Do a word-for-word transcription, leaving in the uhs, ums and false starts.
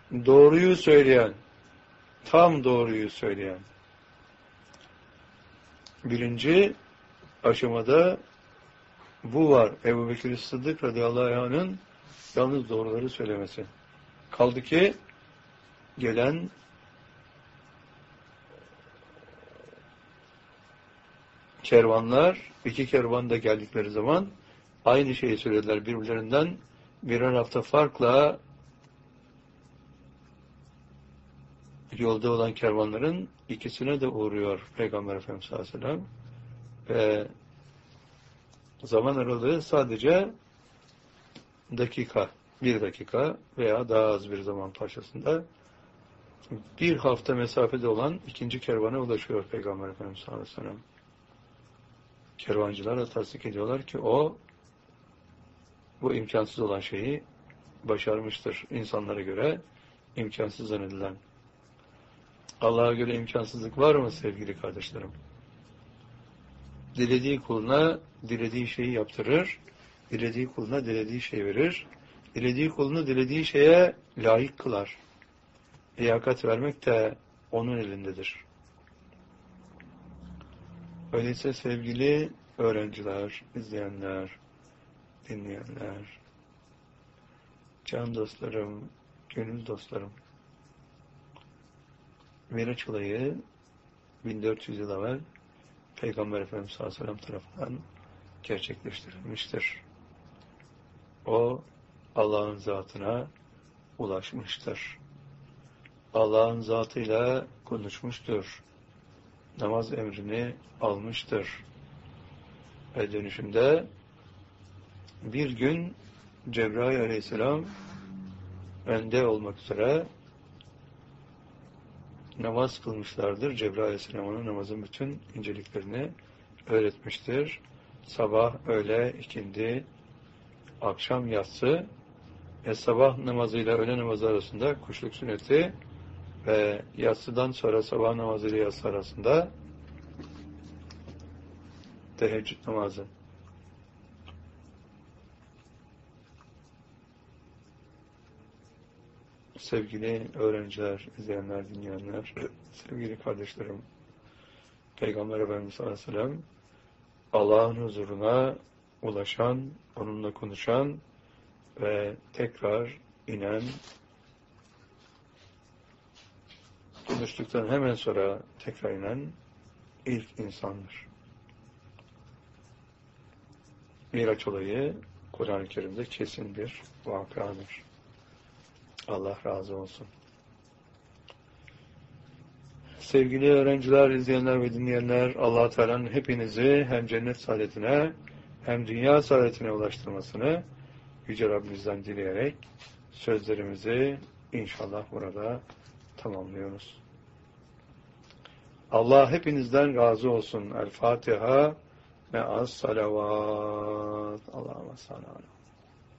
doğruyu söyleyen, tam doğruyu söyleyen. Birinci aşamada bu var. Ebu Bekir Sıddık radıyallahu anh'ın yalnız doğruları söylemesi. Kaldı ki gelen kervanlar, iki kervan da geldikleri zaman aynı şeyi söylediler birbirlerinden birer hafta farkla. Yolda olan kervanların ikisine de uğruyor Peygamber Efendimiz sallallahu aleyhi ve sellem. Ve zaman aralığı sadece dakika, bir dakika veya daha az bir zaman parçasında bir hafta mesafede olan ikinci kervana ulaşıyor Peygamber Efendimiz sallallahu aleyhi ve sellem. Kervancılar da tasdik ediyorlar ki o bu imkansız olan şeyi başarmıştır. İnsanlara göre imkansız zannedilen. Allah'a göre imkansızlık var mı sevgili kardeşlerim? Dilediği kuluna dilediği şeyi yaptırır, dilediği kuluna dilediği şey verir, dilediği kulunu dilediği şeye layık kılar. Liyakat vermek de onun elindedir. Öyleyse sevgili öğrenciler, izleyenler, dinleyenler, can dostlarım, gönül dostlarım, Miraç olayı bin dört yüz yıl evvel Peygamber Efendimiz sallallahu aleyhi ve sellem tarafından gerçekleştirilmiştir. O Allah'ın zatına ulaşmıştır. Allah'ın zatıyla konuşmuştur. Namaz emrini almıştır. Ve dönüşünde bir gün Cebrail aleyhisselam önde olmak üzere namaz kılmışlardır. Cebrail aleyhisselam ona namazın bütün inceliklerini öğretmiştir. Sabah, öğle, ikindi, akşam, yatsı ve sabah namazıyla öğle namazı arasında kuşluk sünneti ve yatsıdan sonra sabah namazıyla yatsı arasında teheccüd namazı. Sevgili öğrenciler, izleyenler, dinleyenler, sevgili kardeşlerim, Peygamber Efendimiz sallallahu aleyhi ve sellem Allah'ın huzuruna ulaşan, onunla konuşan ve tekrar inen, konuştuktan hemen sonra tekrar inen ilk insandır. Miraç olayı Kur'an-ı Kerim'de kesin bir vakadır. Allah razı olsun. Sevgili öğrenciler, izleyenler ve dinleyenler, Allah Teala'nın hepinizi hem cennet saadetine hem dünya saadetine ulaştırmasını Yüce Rabbimizden dileyerek sözlerimizi inşallah burada tamamlıyoruz. Allah hepinizden razı olsun. El Fatiha ve as salavat. Allahümme salli ala